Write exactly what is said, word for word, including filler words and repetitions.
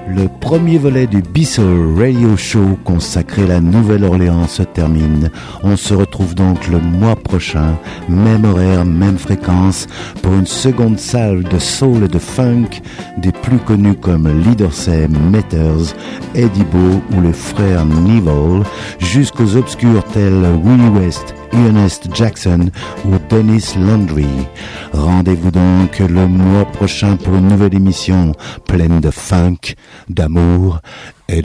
Le premier volet du B-Soul Radio Show consacré à la Nouvelle-Orléans se termine. On se retrouve donc le mois prochain, même horaire, même fréquence, pour une seconde salle de soul et de funk des plus connus comme Lee Dorsey, Matters, Eddie Bo ou les frères Neville, jusqu'aux obscurs tels Willie West, Ernest Jackson ou Dennis Landry. Rendez-vous donc le mois prochain pour une nouvelle émission pleine de funk, d'amour et